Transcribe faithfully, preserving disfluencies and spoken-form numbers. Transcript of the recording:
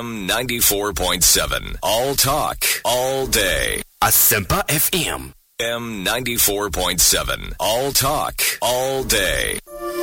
M ninety-four point seven. All talk, all day. Asempa F M. M ninety-four point seven. All talk, all day.